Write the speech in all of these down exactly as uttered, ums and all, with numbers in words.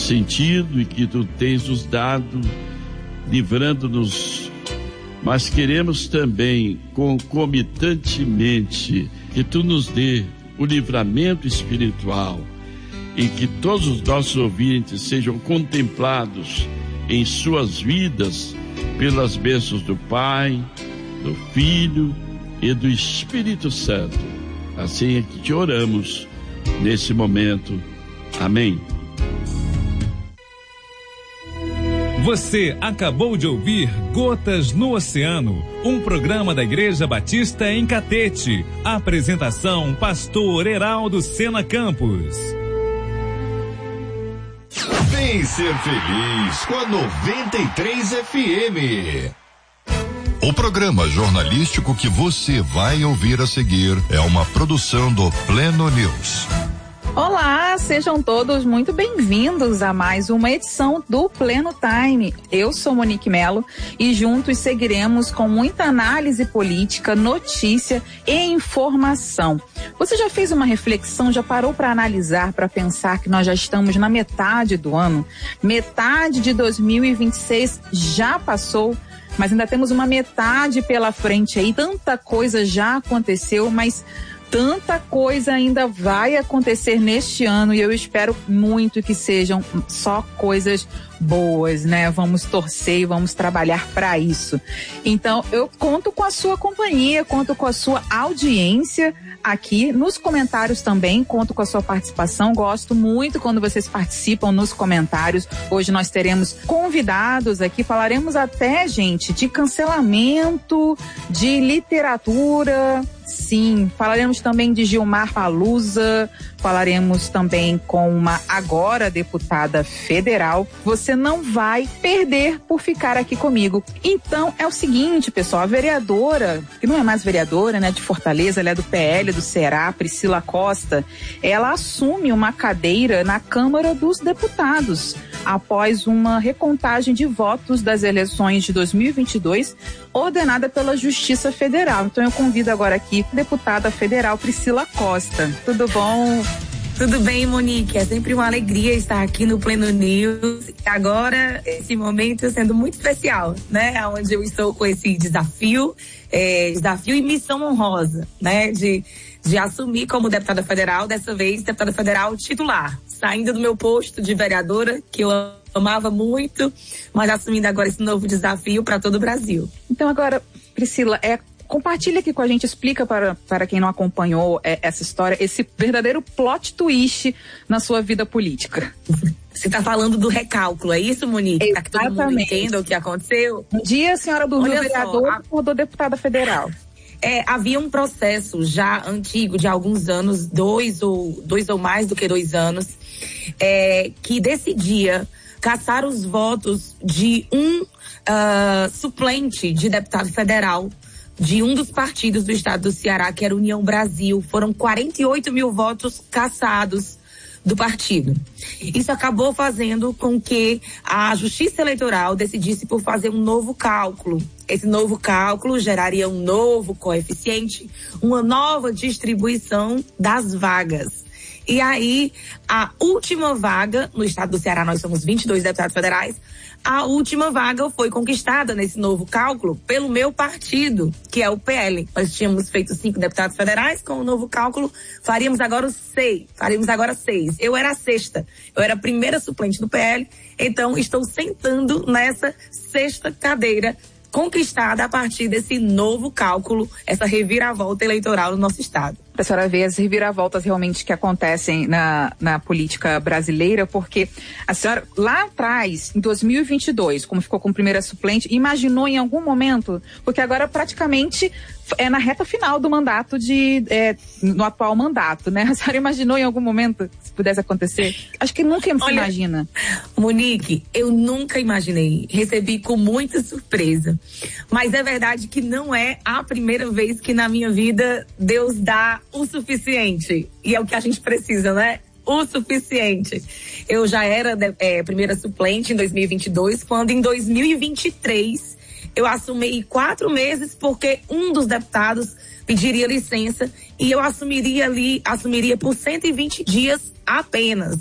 sentido e que tu tens nos dado, livrando-nos, mas queremos também, concomitantemente, que tu nos dê o livramento espiritual e que todos os nossos ouvintes sejam contemplados em suas vidas pelas bênçãos do Pai, do Filho e do Espírito Santo. Assim é que te oramos nesse momento. Amém. Você acabou de ouvir Gotas no Oceano, um programa da Igreja Batista em Catete. Apresentação, pastor Heraldo Sena Campos. Vem ser feliz com a noventa e três F M. O programa jornalístico que você vai ouvir a seguir é uma produção do Pleno News. Olá, sejam todos muito bem-vindos a mais uma edição do Pleno Time. Eu sou Monique Melo e juntos seguiremos com muita análise política, notícia e informação. Você já fez uma reflexão, já parou para analisar, para pensar que nós já estamos na metade do ano? Metade de dois mil e vinte e seis já passou, mas ainda temos uma metade pela frente aí. Tanta coisa já aconteceu, mas tanta coisa ainda vai acontecer neste ano e eu espero muito que sejam só coisas boas, né? Vamos torcer e vamos trabalhar para isso. Então, eu conto com a sua companhia, conto com a sua audiência aqui nos comentários também, conto com a sua participação. Gosto muito quando vocês participam nos comentários. Hoje nós teremos convidados aqui, falaremos até, gente, de cancelamento, de literatura. Sim, falaremos também de Gilmar Palusa, falaremos também com uma agora deputada federal. Você não vai perder por ficar aqui comigo. Então é o seguinte, pessoal, a vereadora, que não é mais vereadora, né, de Fortaleza, ela é do P L do Ceará, Priscila Costa, ela assume uma cadeira na Câmara dos Deputados após uma recontagem de votos das eleições de dois mil e vinte e dois, ordenada pela Justiça Federal. Então eu convido agora aqui a deputada federal Priscila Costa. Tudo bom? Tudo bem, Monique? É sempre uma alegria estar aqui no Pleno News. Agora, esse momento sendo muito especial, né? Onde eu estou com esse desafio, é, desafio e missão honrosa, né? De, de assumir como deputada federal, dessa vez deputada federal titular, saindo do meu posto de vereadora, que eu amava muito, mas assumindo agora esse novo desafio para todo o Brasil. Então agora, Priscila, é compartilha aqui com a gente, explica para, para quem não acompanhou é, essa história, esse verdadeiro plot twist na sua vida política. Você está falando do recálculo, é isso, Monique? Para que todo mundo entenda o que aconteceu? Um dia a senhora dormiu vereadora e acordou deputada federal. É, havia um processo já antigo, de alguns anos, dois ou, dois ou mais do que dois anos, é, que decidia caçar os votos de um uh, suplente de deputado federal de um dos partidos do estado do Ceará, que era União Brasil. Foram quarenta e oito mil votos cassados do partido. Isso acabou fazendo com que a Justiça Eleitoral decidisse por fazer um novo cálculo. Esse novo cálculo geraria um novo coeficiente, uma nova distribuição das vagas. E aí, a última vaga, no estado do Ceará nós somos vinte e dois deputados federais, a última vaga foi conquistada nesse novo cálculo pelo meu partido, que é o P L. Nós tínhamos feito cinco deputados federais, com o novo cálculo faríamos agora os seis, faríamos agora seis. Eu era a sexta, eu era a primeira suplente do P L, então estou sentando nessa sexta cadeira conquistada a partir desse novo cálculo, essa reviravolta eleitoral no nosso estado. A senhora vê as reviravoltas realmente que acontecem na, na política brasileira, porque a senhora lá atrás, em dois mil e vinte e dois, como ficou como primeira suplente, imaginou em algum momento, porque agora praticamente é na reta final do mandato de, é, no atual mandato, né? A senhora imaginou em algum momento que isso pudesse acontecer? Acho que nunca se imagina. Monique, eu nunca imaginei. Recebi com muita surpresa. Mas é verdade que não é a primeira vez que na minha vida Deus dá o suficiente. E é o que a gente precisa, né? O suficiente. Eu já era é, primeira suplente em dois mil e vinte e dois, quando em dois mil e vinte e três eu assumi quatro meses porque um dos deputados pediria licença e eu assumiria ali, assumiria por cento e vinte dias apenas.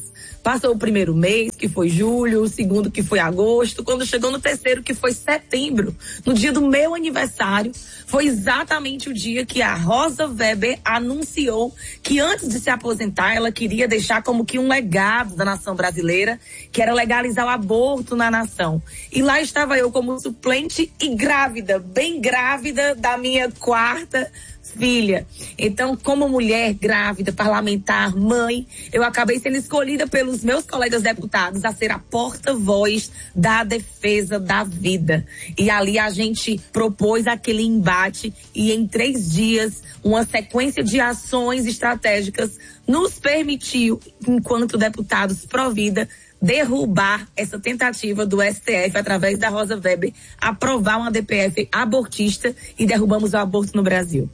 Passou o primeiro mês, que foi julho, o segundo, que foi agosto. Quando chegou no terceiro, que foi setembro, no dia do meu aniversário, foi exatamente o dia que a Rosa Weber anunciou que antes de se aposentar, ela queria deixar como que um legado da nação brasileira, que era legalizar o aborto na nação. E lá estava eu como suplente e grávida, bem grávida da minha quarta filha. Então, como mulher grávida, parlamentar, mãe, eu acabei sendo escolhida pelos meus colegas deputados a ser a porta-voz da defesa da vida. E ali a gente propôs aquele embate e em três dias, uma sequência de ações estratégicas nos permitiu, enquanto deputados pró-vida, derrubar essa tentativa do S T F, através da Rosa Weber, aprovar uma D P F abortista e derrubamos o aborto no Brasil.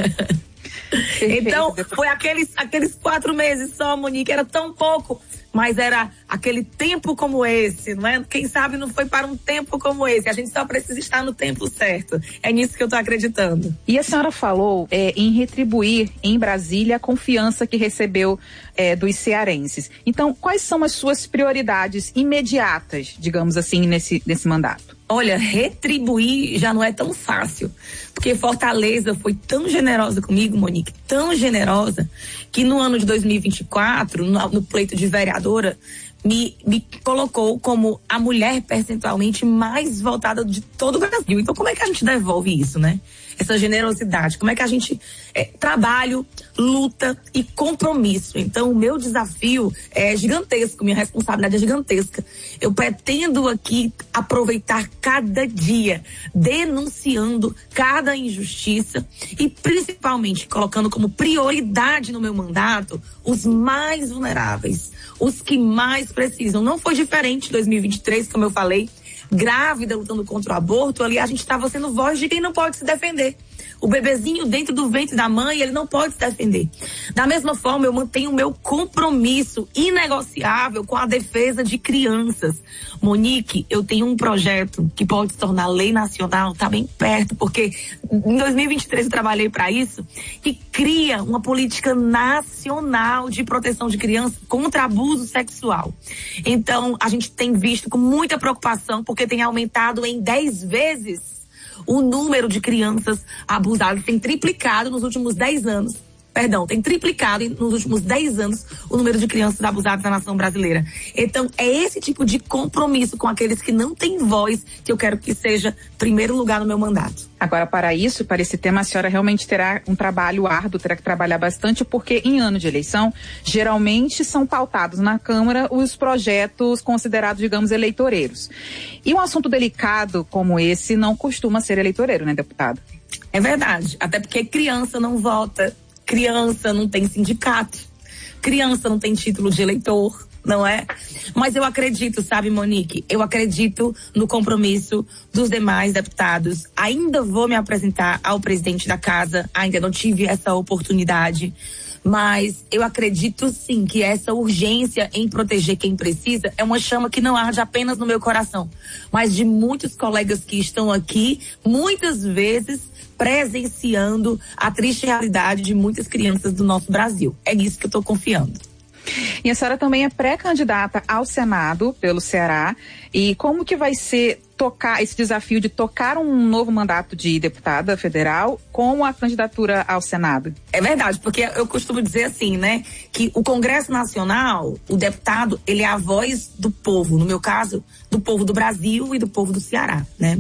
Então, foi aqueles, aqueles quatro meses só, Monique, era tão pouco, mas era aquele tempo como esse, não é? Quem sabe não foi para um tempo como esse, a gente só precisa estar no tempo certo. É nisso que eu tô acreditando. E a senhora falou é, em retribuir em Brasília a confiança que recebeu é, dos cearenses. Então, quais são as suas prioridades imediatas, digamos assim, nesse, nesse mandato? Olha, retribuir já não é tão fácil, porque Fortaleza foi tão generosa comigo, Monique, tão generosa, que no ano de dois mil e vinte e quatro, no, no pleito de vereadora, me, me colocou como a mulher percentualmente mais votada de todo o Brasil. Então, como é que a gente devolve isso, né? Essa generosidade, como é que a gente é, trabalho, luta e compromisso. Então, o meu desafio é gigantesco, minha responsabilidade é gigantesca. Eu pretendo aqui aproveitar cada dia, denunciando cada injustiça e principalmente colocando como prioridade no meu mandato os mais vulneráveis, os que mais precisam. Não foi diferente em dois mil e vinte e três, como eu falei, grávida lutando contra o aborto, ali a gente estava sendo voz de quem não pode se defender. O bebezinho dentro do ventre da mãe, ele não pode se defender. Da mesma forma, eu mantenho o meu compromisso inegociável com a defesa de crianças. Monique, eu tenho um projeto que pode se tornar lei nacional, tá bem perto, porque em dois mil e vinte e três eu trabalhei para isso, que cria uma política nacional de proteção de crianças contra abuso sexual. Então, a gente tem visto com muita preocupação, porque tem aumentado em dez vezes o número de crianças abusadas, tem triplicado nos últimos dez anos. Perdão, tem triplicado nos últimos dez anos o número de crianças abusadas na nação brasileira. Então, é esse tipo de compromisso com aqueles que não têm voz que eu quero que seja primeiro lugar no meu mandato. Agora, para isso, para esse tema, a senhora realmente terá um trabalho árduo, terá que trabalhar bastante, porque em ano de eleição, geralmente são pautados na Câmara os projetos considerados, digamos, eleitoreiros. E um assunto delicado como esse não costuma ser eleitoreiro, né, deputado? É verdade, até porque criança não vota, criança não tem sindicato, criança não tem título de eleitor, não é? Mas eu acredito, sabe, Monique, eu acredito no compromisso dos demais deputados. Ainda vou me apresentar ao presidente da casa, ainda não tive essa oportunidade, mas eu acredito sim que essa urgência em proteger quem precisa é uma chama que não arde apenas no meu coração, mas de muitos colegas que estão aqui, muitas vezes presenciando a triste realidade de muitas crianças do nosso Brasil. É nisso que eu estou confiando. E a senhora também é pré-candidata ao Senado pelo Ceará. E como que vai ser tocar esse desafio de tocar um novo mandato de deputada federal com a candidatura ao Senado? É verdade, porque eu costumo dizer assim, né, que o Congresso Nacional, o deputado, ele é a voz do povo, no meu caso, do povo do Brasil e do povo do Ceará, né?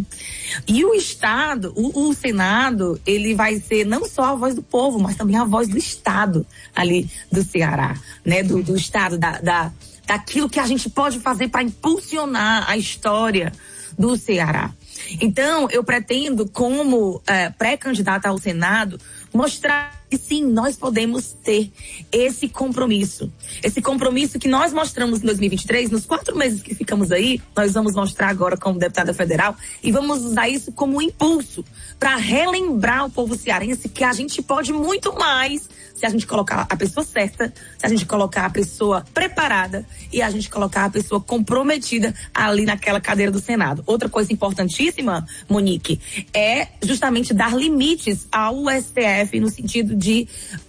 E o Estado, o, o Senado, ele vai ser não só a voz do povo, mas também a voz do Estado ali do Ceará, né, do, do Estado, da, da, daquilo que a gente pode fazer para impulsionar a história do Ceará. Então, eu pretendo, como é, pré-candidata ao Senado, mostrar que sim, nós podemos ter esse compromisso. Esse compromisso que nós mostramos em dois mil e vinte e três, nos quatro meses que ficamos aí, nós vamos mostrar agora como deputada federal e vamos usar isso como impulso para relembrar o povo cearense que a gente pode muito mais se a gente colocar a pessoa certa, se a gente colocar a pessoa preparada e a gente colocar a pessoa comprometida ali naquela cadeira do Senado. Outra coisa importantíssima, Monique, é justamente dar limites ao S T F no sentido de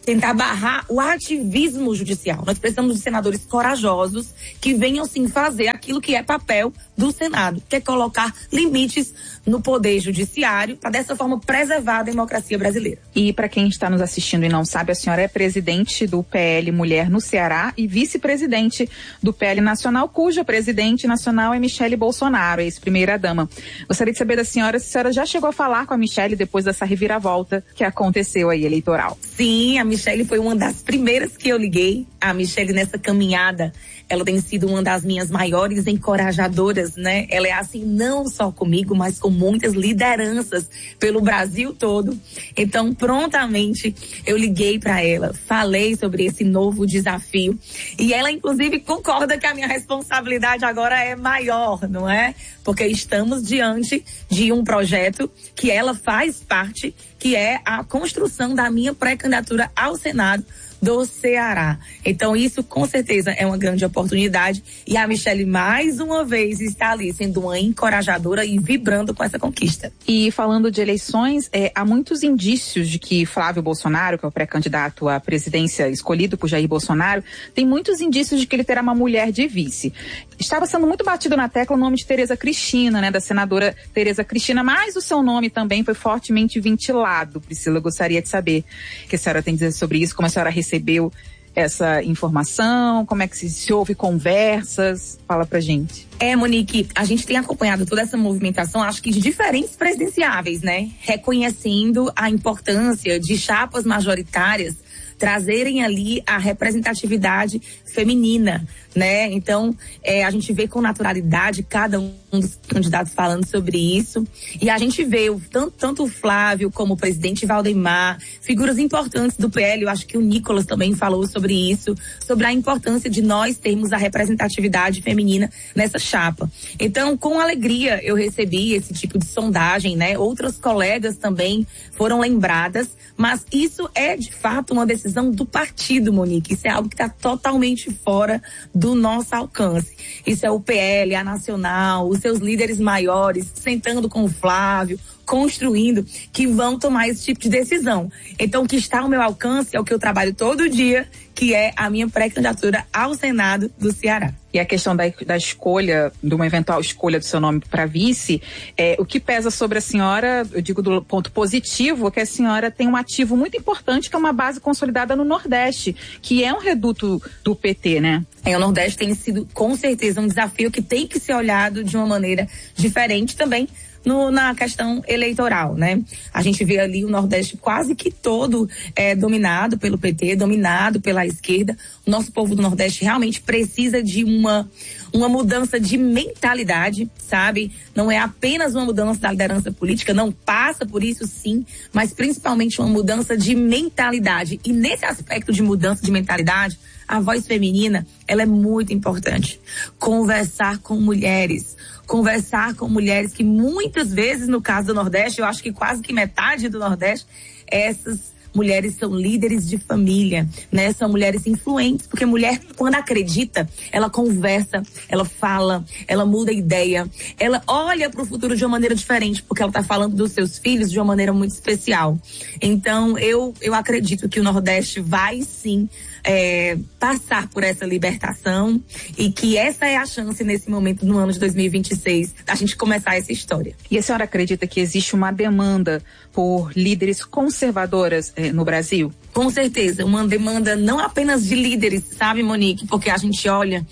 tentar barrar o ativismo judicial. Nós precisamos de senadores corajosos que venham sim fazer aquilo que é papel do Senado, que é colocar limites no poder judiciário para dessa forma preservar a democracia brasileira. E para quem está nos assistindo e não sabe, a senhora é presidente do P L Mulher no Ceará e vice-presidente do P L Nacional, cuja presidente nacional é Michele Bolsonaro, ex-primeira-dama. Gostaria de saber da senhora se a senhora já chegou a falar com a Michele depois dessa reviravolta que aconteceu aí eleitoral. Sim, a Michele foi uma das primeiras que eu liguei. A Michele, nessa caminhada, ela tem sido uma das minhas maiores encorajadoras, né? Ela é assim não só comigo, mas com muitas lideranças pelo Brasil todo. Então, prontamente, eu liguei para ela, falei sobre esse novo desafio e ela, inclusive, concorda que a minha responsabilidade agora é maior, não é? Porque estamos diante de um projeto que ela faz parte, que é a construção da minha pré-candidatura ao Senado do Ceará. Então isso com certeza é uma grande oportunidade e a Michele mais uma vez está ali sendo uma encorajadora e vibrando com essa conquista. E falando de eleições, é, há muitos indícios de que Flávio Bolsonaro, que é o pré-candidato à presidência escolhido por Jair Bolsonaro, tem muitos indícios de que ele terá uma mulher de vice. Estava sendo muito batido na tecla o nome de Tereza Cristina, né, da senadora Tereza Cristina, mas o seu nome também foi fortemente ventilado. Priscila, eu gostaria de saber o que a senhora tem a dizer sobre isso, como a senhora recebeu essa informação, como é que se, se houve conversas, fala pra gente. É, Monique, a gente tem acompanhado toda essa movimentação, acho que de diferentes presidenciáveis, né, reconhecendo a importância de chapas majoritárias trazerem ali a representatividade feminina, né? Então, é, a gente vê com naturalidade cada um dos candidatos falando sobre isso. E a gente vê o, tanto, tanto o Flávio como o presidente Valdemar, figuras importantes do P L, eu acho que o Nicolas também falou sobre isso, sobre a importância de nós termos a representatividade feminina nessa chapa. Então, com alegria, eu recebi esse tipo de sondagem, né? Outras colegas também foram lembradas, mas isso é, de fato, uma decisão do partido, Monique. Isso é algo que está totalmente fora do nosso alcance. Isso é o P L, a Nacional, os seus líderes maiores, sentando com o Flávio, construindo, que vão tomar esse tipo de decisão. Então, o que está ao meu alcance é o que eu trabalho todo dia, que é a minha pré-candidatura ao Senado do Ceará. E a questão da, da escolha, de uma eventual escolha do seu nome para vice, é, o que pesa sobre a senhora, eu digo do ponto positivo, é que a senhora tem um ativo muito importante, que é uma base consolidada no Nordeste, que é um reduto do P T, né? É, o Nordeste tem sido, com certeza, um desafio que tem que ser olhado de uma maneira diferente também, No, na questão eleitoral, né? A gente vê ali o Nordeste quase que todo é, dominado pelo P T, dominado pela esquerda. O nosso povo do Nordeste realmente precisa de uma, uma mudança de mentalidade, sabe? Não é apenas uma mudança da liderança política, não passa por isso sim, mas principalmente uma mudança de mentalidade. E nesse aspecto de mudança de mentalidade, a voz feminina, ela é muito importante. Conversar com mulheres, conversar com mulheres que muitas vezes, no caso do Nordeste, eu acho que quase que metade do Nordeste, essas mulheres são líderes de família, né? São mulheres influentes, porque mulher, quando acredita, ela conversa, ela fala, ela muda ideia, ela olha para o futuro de uma maneira diferente, porque ela está falando dos seus filhos de uma maneira muito especial. Então, eu, eu acredito que o Nordeste vai sim É, passar por essa libertação e que essa é a chance nesse momento, no ano de dois mil e vinte e seis, da gente começar essa história. E a senhora acredita que existe uma demanda por líderes conservadoras eh, no Brasil? Com certeza, uma demanda não apenas de líderes, sabe, Monique? Porque a gente olha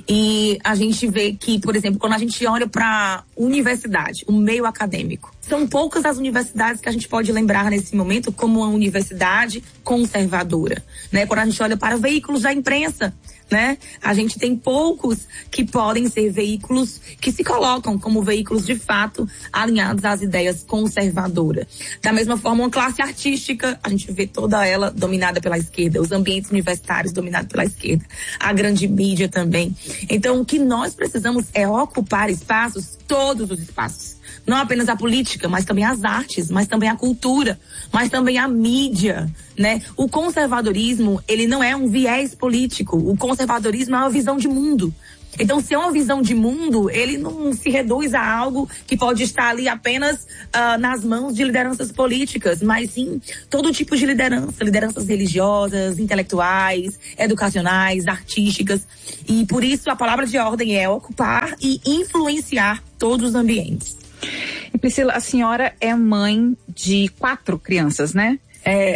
e a gente vê que, por exemplo, quando a gente olha para universidade, o meio acadêmico, são poucas as universidades que a gente pode lembrar nesse momento como uma universidade conservadora, né? Quando a gente olha para veículos da imprensa, né? A gente tem poucos que podem ser veículos que se colocam como veículos de fato alinhados às ideias conservadoras. Da mesma forma, uma classe artística, a gente vê toda ela dominada pela esquerda, os ambientes universitários dominados pela esquerda, a grande mídia também. Então, o que nós precisamos é ocupar espaços, todos os espaços. Não apenas a política, mas também as artes, mas também a cultura, mas também a mídia, né? O conservadorismo, ele não é um viés político. O conservadorismo é uma visão de mundo. Então, se é uma visão de mundo, ele não se reduz a algo que pode estar ali apenas uh, nas mãos de lideranças políticas, mas sim todo tipo de liderança, lideranças religiosas, intelectuais, educacionais, artísticas. E por isso a palavra de ordem é ocupar e influenciar todos os ambientes. E Priscila, a senhora é mãe de quatro crianças, né? É.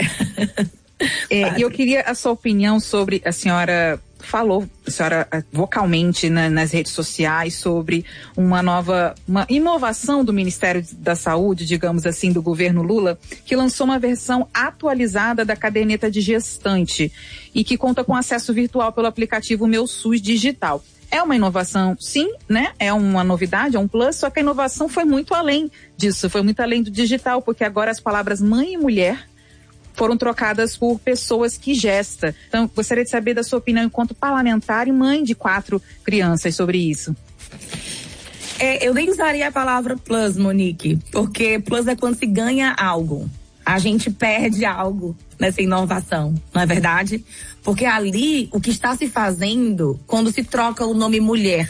é e eu queria a sua opinião sobre, a senhora falou, a senhora vocalmente na, nas redes sociais sobre uma nova, uma inovação do Ministério da Saúde, digamos assim, do governo Lula, que lançou uma versão atualizada da caderneta de gestante e que conta com acesso virtual pelo aplicativo Meu SUS Digital. É uma inovação, sim, né? É uma novidade, é um plus, só que a inovação foi muito além disso, foi muito além do digital, porque agora as palavras mãe e mulher foram trocadas por pessoas que gestam. Então, gostaria de saber da sua opinião enquanto parlamentar e mãe de quatro crianças sobre isso. É, eu nem usaria a palavra plus, Monique, porque plus é quando se ganha algo. A gente perde algo nessa inovação, não é verdade? Porque ali, o que está se fazendo, quando se troca o nome mulher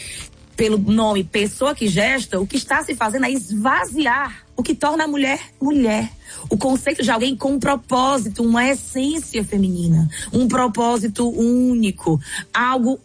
pelo nome pessoa que gesta, o que está se fazendo é esvaziar o que torna a mulher mulher. O conceito de alguém com um propósito, uma essência feminina, um propósito único, algo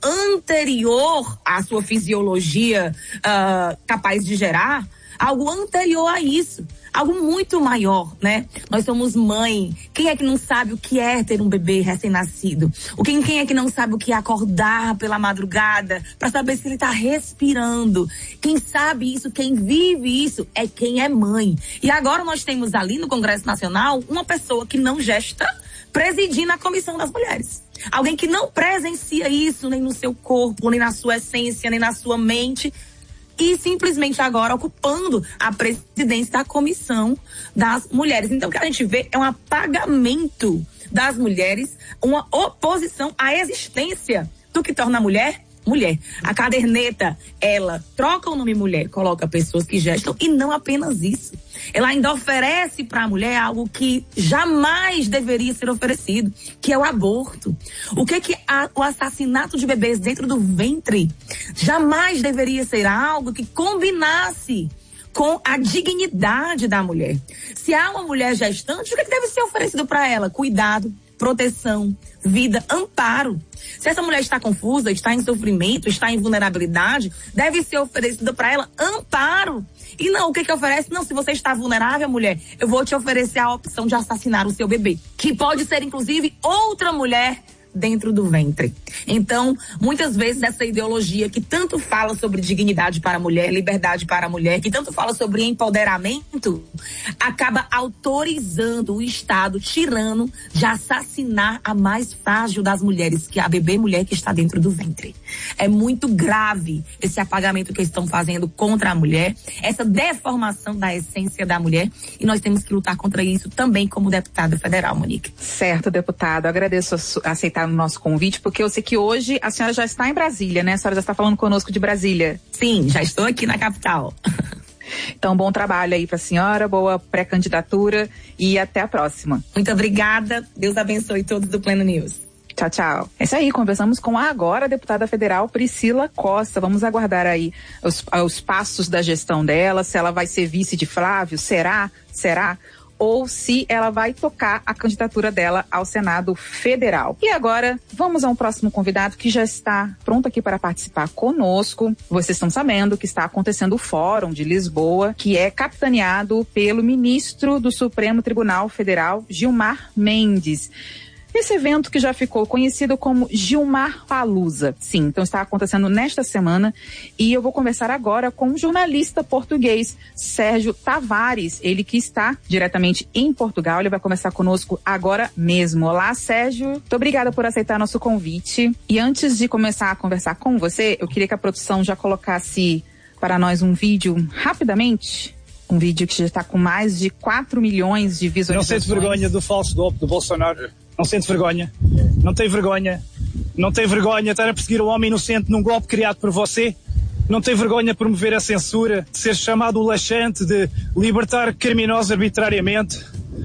anterior à sua fisiologia uh, capaz de gerar, algo anterior a isso. Algo muito maior, né? Nós somos mãe. Quem é que não sabe o que é ter um bebê recém-nascido? O quem, quem é que não sabe o que é acordar pela madrugada para saber se ele está respirando? Quem sabe isso, quem vive isso, é quem é mãe. E agora nós temos ali no Congresso Nacional uma pessoa que não gesta presidindo a Comissão das Mulheres. Alguém que não presencia isso nem no seu corpo, nem na sua essência, nem na sua mente, e simplesmente agora ocupando a presidência da Comissão das Mulheres. Então, o que a gente vê é um apagamento das mulheres, uma oposição à existência do que torna a mulher mulher. A caderneta, ela troca o nome mulher, coloca pessoas que gestam, e não apenas isso. Ela ainda oferece para a mulher algo que jamais deveria ser oferecido, que é o aborto. O que que a, o assassinato de bebês dentro do ventre jamais deveria ser algo que combinasse com a dignidade da mulher. Se há uma mulher gestante, o que, que deve ser oferecido para ela? Cuidado, proteção, vida, amparo. Se essa mulher está confusa, está em sofrimento, está em vulnerabilidade, deve ser oferecido para ela amparo. E não, o que que oferece? Não, se você está vulnerável, mulher, eu vou te oferecer a opção de assassinar o seu bebê, que pode ser, inclusive, outra mulher dentro do ventre. Então, muitas vezes essa ideologia que tanto fala sobre dignidade para a mulher, liberdade para a mulher, que tanto fala sobre empoderamento, acaba autorizando o Estado tirano de assassinar a mais frágil das mulheres, que é a bebê mulher que está dentro do ventre. É muito grave esse apagamento que estão fazendo contra a mulher, essa deformação da essência da mulher, e nós temos que lutar contra isso também como deputada federal, Monique. Certo, deputado. Agradeço a aceitar no nosso convite, porque eu sei que hoje a senhora já está em Brasília, né? A senhora já está falando conosco de Brasília. Sim, já estou aqui na capital. Então, bom trabalho aí para a senhora, boa pré-candidatura e até a próxima. Muito obrigada. Deus abençoe todos do Pleno News. Tchau, tchau. É isso aí, conversamos com a agora deputada federal Priscila Costa. Vamos aguardar aí os, os passos da gestão dela, se ela vai ser vice de Flávio, será? Será? Ou se ela vai tocar a candidatura dela ao Senado Federal. E agora, vamos a um próximo convidado que já está pronto aqui para participar conosco. Vocês estão sabendo que está acontecendo o Fórum de Lisboa, que é capitaneado pelo ministro do Supremo Tribunal Federal, Gilmar Mendes. Esse evento que já ficou conhecido como Gilmar Palusa. Sim, então está acontecendo nesta semana e eu vou conversar agora com um jornalista português, Sérgio Tavares, ele que está diretamente em Portugal, ele vai conversar conosco agora mesmo. Olá, Sérgio, muito obrigada por aceitar nosso convite. E antes de começar a conversar com você, eu queria que a produção já colocasse para nós um vídeo rapidamente. Um vídeo que já está com mais de quatro milhões de visualizações. Não sente vergonha do falso golpe do Bolsonaro? Não sente vergonha? Não tem vergonha? Não tem vergonha de estar a perseguir um homem inocente num golpe criado por você? Não tem vergonha de promover a censura, de ser chamado o laxante, de libertar criminosos arbitrariamente?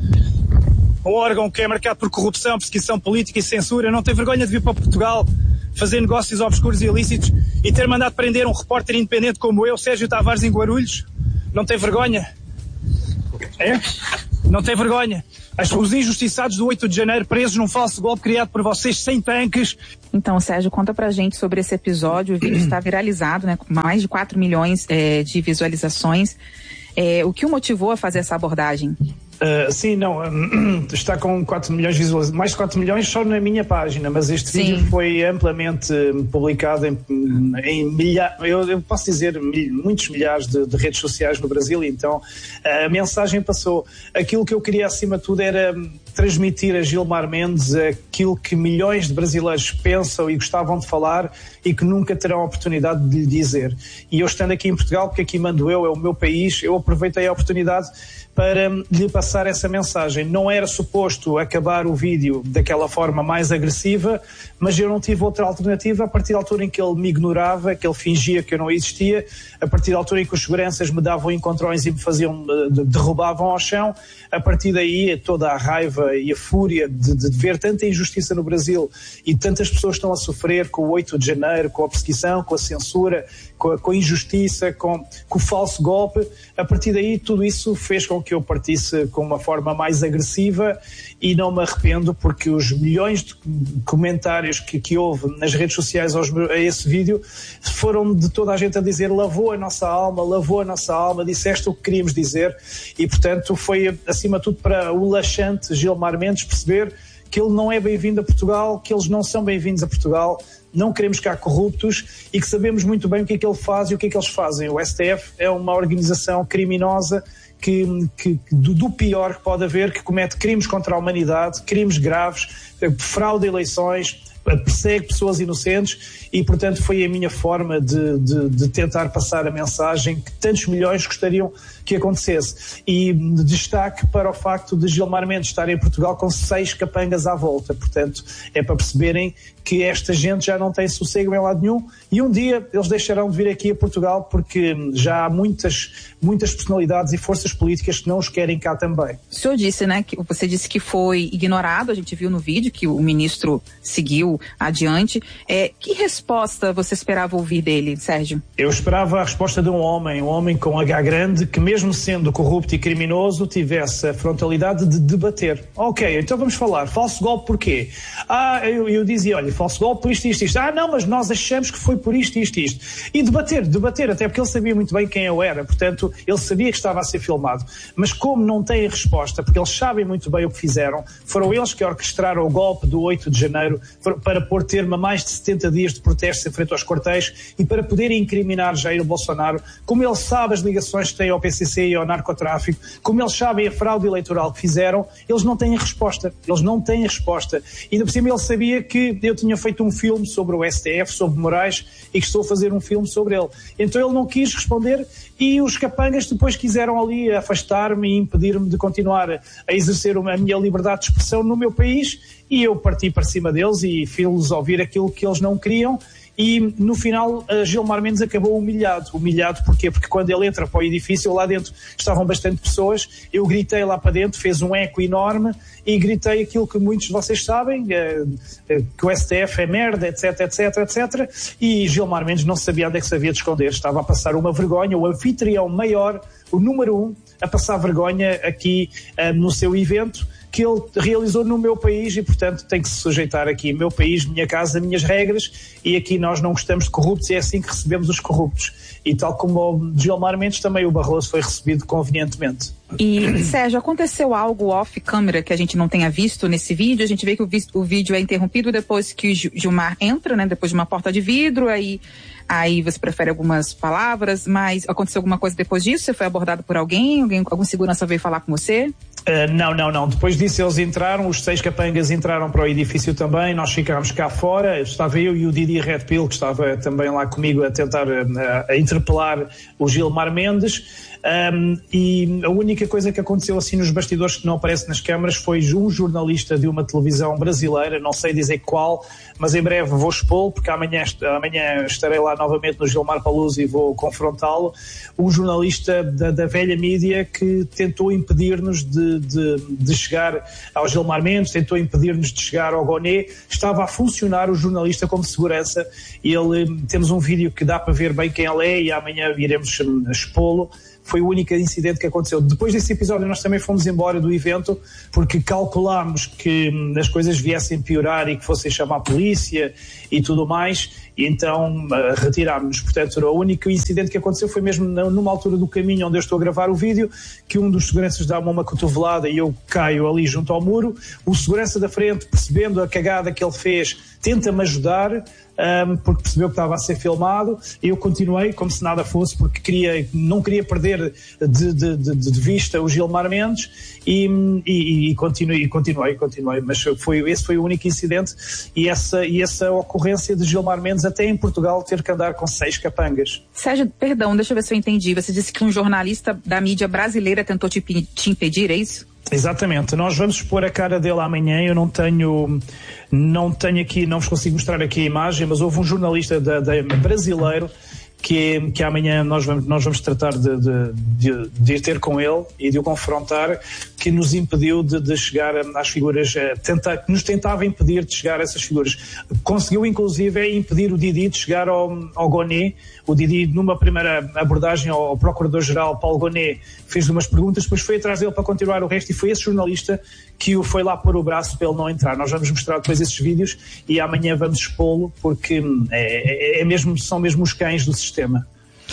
Um órgão que é marcado por corrupção, perseguição política e censura. Não tem vergonha de vir para Portugal fazer negócios obscuros e ilícitos e ter mandado prender um repórter independente como eu, Sérgio Tavares, em Guarulhos? Não tem vergonha? É? Não tem vergonha? Os injustiçados do oito de janeiro presos num falso golpe criado por vocês sem tanques. Então, Sérgio, conta pra gente sobre esse episódio. O vídeo está viralizado, né, com mais de quatro milhões é, de visualizações. É, o que o motivou a fazer essa abordagem? Uh, sim, não, uh, está com quatro milhões de visualizações, mais de quatro milhões só na minha página, mas este sim. vídeo foi amplamente publicado em, em milhares, eu, eu posso dizer mil, muitos milhares de, de redes sociais no Brasil, então uh, a mensagem passou. Aquilo que eu queria acima de tudo era transmitir a Gilmar Mendes aquilo que milhões de brasileiros pensam e gostavam de falar e que nunca terão a oportunidade de lhe dizer. E eu estando aqui em Portugal, porque aqui mando eu, é o meu país, eu aproveitei a oportunidade para lhe passar essa mensagem. Não era suposto acabar o vídeo daquela forma mais agressiva, mas eu não tive outra alternativa. A partir da altura em que ele me ignorava, que ele fingia que eu não existia, a partir da altura em que os seguranças me davam encontrões e me faziam, derrubavam ao chão, a partir daí toda a raiva e a fúria de, de ver tanta injustiça no Brasil e tantas pessoas estão a sofrer com o oito de janeiro, com a perseguição, com a censura, com a, com a injustiça, com, com o falso golpe, a partir daí tudo isso fez com que eu partisse com uma forma mais agressiva e não me arrependo, porque os milhões de comentários que, que houve nas redes sociais aos, a esse vídeo foram de toda a gente a dizer: lavou a nossa alma, lavou a nossa alma, disseste o que queríamos dizer. E portanto foi acima de tudo para o laxante Gilmar Mendes perceber que ele não é bem-vindo a Portugal, que eles não são bem-vindos a Portugal, não queremos cá corruptos e que sabemos muito bem o que é que ele faz e o que é que eles fazem. O S T F é uma organização criminosa que, que do, do pior que pode haver, que comete crimes contra a humanidade, crimes graves, fraude eleições, persegue pessoas inocentes e, portanto, foi a minha forma de, de, de tentar passar a mensagem que tantos milhões gostariam que acontecesse. E destaque para o facto de Gilmar Mendes estar em Portugal com seis capangas à volta. Portanto, é para perceberem que esta gente já não tem sossego em lado nenhum e um dia eles deixarão de vir aqui a Portugal porque já há muitas, muitas personalidades e forças políticas que não os querem cá também. O senhor disse, né, que você disse que foi ignorado, a gente viu no vídeo que o ministro seguiu adiante. É, que resposta você esperava ouvir dele, Sérgio? Eu esperava a resposta de um homem, um homem com H grande, que mesmo sendo corrupto e criminoso, tivesse a frontalidade de debater. Ok, então vamos falar. Falso golpe porquê? Ah, eu, eu dizia, olha, falso golpe por isto, isto, isto. Ah, não, mas nós achamos que foi por isto, isto, isto. E debater, debater, até porque ele sabia muito bem quem eu era, portanto, ele sabia que estava a ser filmado. Mas como não tem resposta, porque eles sabem muito bem o que fizeram, foram eles que orquestraram o golpe do oito de janeiro para pôr termo a mais de setenta dias de protestos em frente aos quartéis e para poderem incriminar Jair Bolsonaro, como ele sabe as ligações que tem ao P C C e ao narcotráfico, como eles sabem a fraude eleitoral que fizeram, eles não têm resposta. Eles não têm resposta. E de por cima ele sabia que eu tinha feito um filme sobre o S T F, sobre Moraes, e que estou a fazer um filme sobre ele. Então ele não quis responder e os capangas depois quiseram ali afastar-me e impedir-me de continuar a exercer a minha liberdade de expressão no meu país e eu parti para cima deles e fiz-los ouvir aquilo que eles não queriam. E no final Gilmar Mendes acabou humilhado. Humilhado porquê? Porque quando ele entra para o edifício, lá dentro estavam bastante pessoas, eu gritei lá para dentro, fez um eco enorme e gritei aquilo que muitos de vocês sabem, que o S T F é merda, etc, etc, etcétera. E Gilmar Mendes não sabia onde é que se havia de esconder, estava a passar uma vergonha, o anfitrião maior, o número um, a passar vergonha aqui uh, no seu evento, que ele realizou no meu país e, portanto, tem que se sujeitar aqui. Meu país, minha casa, minhas regras, e aqui nós não gostamos de corruptos e é assim que recebemos os corruptos. E tal como o Gilmar Mendes, também o Barroso foi recebido convenientemente. E, Sérgio, aconteceu algo off-câmera que a gente não tenha visto nesse vídeo? A gente vê que o, vi- o vídeo é interrompido depois que o Gilmar entra, né? Depois de uma porta de vidro, aí... Aí você prefere algumas palavras, mas aconteceu alguma coisa depois disso? Você foi abordado por alguém? Alguém algum segurança veio falar com você? Uh, não, não, não. Depois disso eles entraram, os seis capangas entraram para o edifício também, nós ficámos cá fora, estava eu e o Didi Red Pill, que estava também lá comigo a tentar uh, a interpelar o Gilmar Mendes. Um, e a única coisa que aconteceu assim nos bastidores que não aparece nas câmaras foi um jornalista de uma televisão brasileira, não sei dizer qual, mas em breve vou expô-lo, porque amanhã, amanhã estarei lá novamente no Gilmar Paluzzi e vou confrontá-lo, um jornalista da, da velha mídia que tentou impedir-nos de de, de, de chegar ao Gilmar Mendes, tentou impedir-nos de chegar ao Goné. Estava a funcionar o jornalista como segurança. Ele, temos um vídeo que dá para ver bem quem ele é e amanhã iremos expô-lo. Foi o único incidente que aconteceu. Depois desse episódio nós também fomos embora do evento porque calculámos que as coisas viessem piorar e que fossem chamar a polícia e tudo mais, e então uh, retirámos-nos. Portanto, o único incidente que aconteceu foi mesmo numa altura do caminho onde eu estou a gravar o vídeo, que um dos seguranças dá-me uma cotovelada e eu caio ali junto ao muro. O segurança da frente, percebendo a cagada que ele fez, tenta-me ajudar, um, porque percebeu que estava a ser filmado, e eu continuei como se nada fosse, porque queria, não queria perder de, de, de, de vista o Gilmar Mendes, e, e, e continuei, continuei, continuei, mas foi, esse foi o único incidente, e essa, e essa ocorrência de Gilmar Mendes até em Portugal ter que andar com seis capangas. Sérgio, perdão, deixa eu ver se eu entendi, você disse que um jornalista da mídia brasileira tentou te, te impedir, é isso? Exatamente, nós vamos expor a cara dele amanhã. Eu não tenho, não tenho aqui, não vos consigo mostrar aqui a imagem, mas houve um jornalista da, da, brasileiro que, que amanhã nós vamos, nós vamos tratar de, de, de, de ir ter com ele e de o confrontar, que nos impediu de, de chegar às figuras, tenta, que nos tentava impedir de chegar a essas figuras. Conseguiu inclusive impedir o Didi de chegar ao, ao Goné. O Didi, numa primeira abordagem ao Procurador-Geral Paulo Goné, fez umas perguntas, depois foi atrás dele para continuar o resto, e foi esse jornalista que o foi lá pôr o braço para ele não entrar. Nós vamos mostrar depois esses vídeos e amanhã vamos expô-lo, porque é, é mesmo, são mesmo os cães do sistema.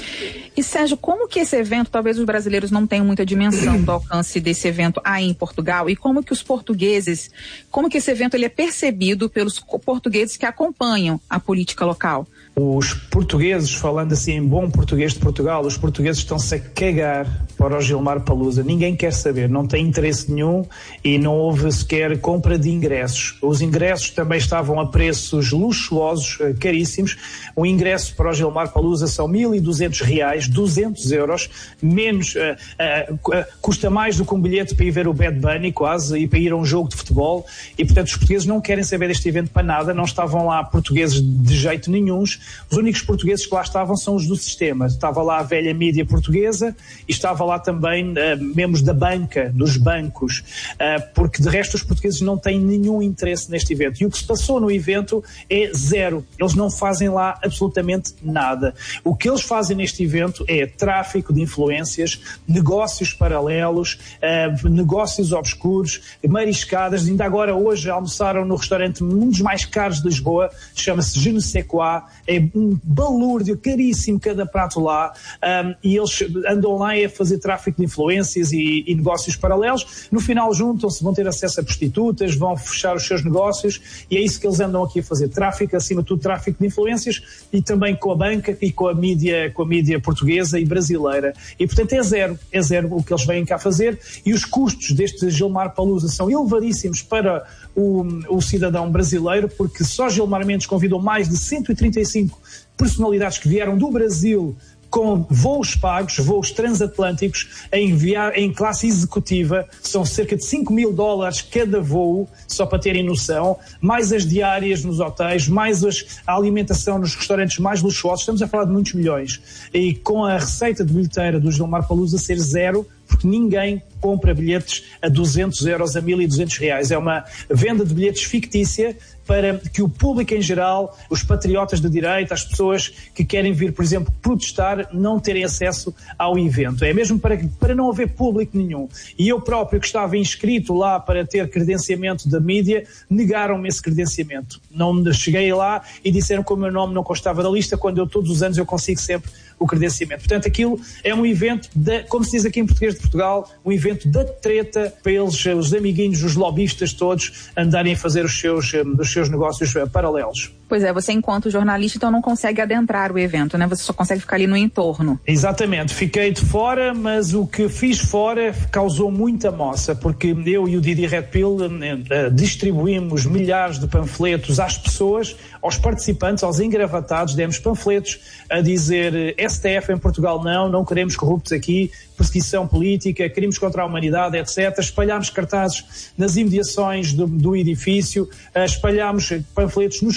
E Sérgio, como que esse evento, talvez os brasileiros não tenham muita dimensão do alcance desse evento aí em Portugal, e como que os portugueses, como que esse evento ele é percebido pelos portugueses que acompanham a política local? Os portugueses, falando assim em bom português de Portugal, os portugueses estão-se a cagar para o Gilmar Palusa. Ninguém quer saber, não tem interesse nenhum, e não houve sequer compra de ingressos. Os ingressos também estavam a preços luxuosos, caríssimos. O ingresso para o Gilmar Palusa são mil e duzentos reais, duzentos euros, menos, uh, uh, uh, custa mais do que um bilhete para ir ver o Bad Bunny quase, e para ir a um jogo de futebol, e portanto os portugueses não querem saber deste evento para nada. Não estavam lá portugueses de jeito nenhum. Os únicos portugueses que lá estavam são os do sistema. Estava lá a velha mídia portuguesa e estava lá também uh, membros da banca, dos bancos, uh, porque de resto os portugueses não têm nenhum interesse neste evento. E o que se passou no evento é zero. Eles não fazem lá absolutamente nada. O que eles fazem neste evento é tráfico de influências, negócios paralelos, uh, negócios obscuros, mariscadas. Ainda agora, hoje, almoçaram no restaurante um dos mais caros de Lisboa, chama-se Je ne sais quoi. É um balúrdio caríssimo cada prato lá, um, e eles andam lá a fazer tráfico de influências e, e negócios paralelos. No final juntam-se, vão ter acesso a prostitutas, vão fechar os seus negócios, e é isso que eles andam aqui a fazer, tráfico, acima de tudo tráfico de influências, e também com a banca e com a mídia, com a mídia portuguesa e brasileira. E portanto é zero, é zero o que eles vêm cá fazer, e os custos deste Gilmar Palusa são elevadíssimos para o, o cidadão brasileiro, porque só Gilmar Mendes convidou mais de cento e trinta e cinco personalidades que vieram do Brasil com voos pagos, voos transatlânticos, em, via- em classe executiva. São cerca de cinco mil dólares cada voo, só para terem noção, mais as diárias nos hotéis, mais as, a alimentação nos restaurantes mais luxuosos. Estamos a falar de muitos milhões. E com a receita de bilheteira do Gilmar Palusa ser zero, porque ninguém compra bilhetes a duzentos euros, a mil e duzentos reais. É uma venda de bilhetes fictícia para que o público em geral, os patriotas de direita, as pessoas que querem vir, por exemplo, protestar, não terem acesso ao evento. É mesmo para, para não haver público nenhum. E eu próprio, que estava inscrito lá para ter credenciamento da mídia, negaram-me esse credenciamento. Não cheguei lá e disseram que o meu nome não constava da lista, quando eu todos os anos eu consigo sempre o credenciamento. Portanto, aquilo é um evento, de, como se diz aqui em português de Portugal, um evento da treta para eles, os amiguinhos, os lobistas todos, andarem a fazer os seus, os seus negócios paralelos. Pois é, você enquanto jornalista então não consegue adentrar o evento, né? Você só consegue ficar ali no entorno. Exatamente, fiquei de fora, mas o que fiz fora causou muita moça, porque eu e o Didi Red Pill uh, distribuímos milhares de panfletos às pessoas, aos participantes, aos engravatados, demos panfletos a dizer S T F em Portugal não, não queremos corruptos aqui, perseguição política, crimes contra a humanidade, etcétera. Espalhámos cartazes nas imediações do, do edifício, uh, espalhámos panfletos nos carros,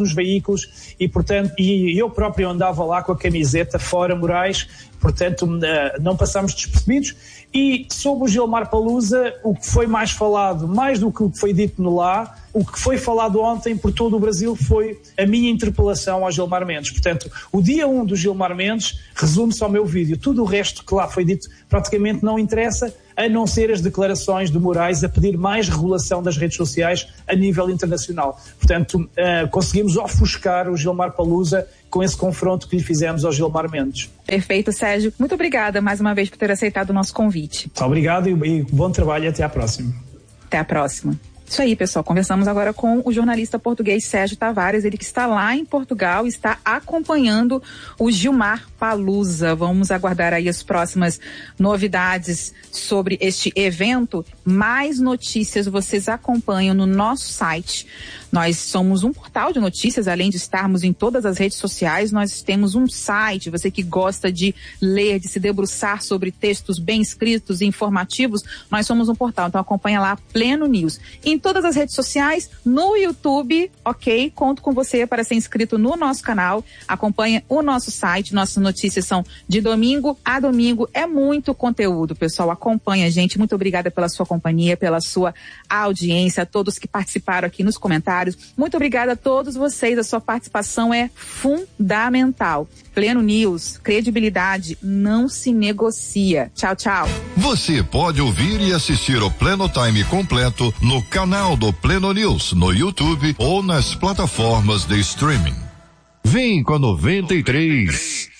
nos veículos e, portanto, e eu próprio andava lá com a camiseta fora Moraes, portanto, não passámos despercebidos. E sobre o Gilmar Palusa, o que foi mais falado, mais do que o que foi dito no lá, o que foi falado ontem por todo o Brasil foi a minha interpelação ao Gilmar Mendes. Portanto, o dia um do Gilmar Mendes resume-se ao meu vídeo. Tudo o resto que lá foi dito praticamente não interessa, a não ser as declarações de Moraes a pedir mais regulação das redes sociais a nível internacional. Portanto, uh, conseguimos ofuscar o Gilmar Palusa com esse confronto que lhe fizemos ao Gilmar Mendes. Perfeito, Sérgio. Muito obrigada mais uma vez por ter aceitado o nosso convite. Obrigado e, e bom trabalho e até à próxima. Até a próxima. Isso aí, pessoal. Conversamos agora com o jornalista português Sérgio Tavares, ele que está lá em Portugal, está acompanhando o Gilmar Palusa. Vamos aguardar aí as próximas novidades sobre este evento. Mais notícias vocês acompanham no nosso site. Nós somos um portal de notícias, além de estarmos em todas as redes sociais, nós temos um site. Você que gosta de ler, de se debruçar sobre textos bem escritos e informativos, nós somos um portal. Então acompanha lá Pleno News. Em todas as redes sociais, no YouTube, ok? Conto com você para ser inscrito no nosso canal. Acompanha o nosso site. Nossas notícias são de domingo a domingo. É muito conteúdo, pessoal. Acompanha a gente. Muito obrigada pela sua companhia, pela sua audiência, a todos que participaram aqui nos comentários. Muito obrigada a todos vocês, a sua participação é fundamental. Pleno News, credibilidade não se negocia. Tchau, tchau. Você pode ouvir e assistir o Pleno Time completo no canal do Pleno News, no YouTube ou nas plataformas de streaming. Vem com a noventa e três.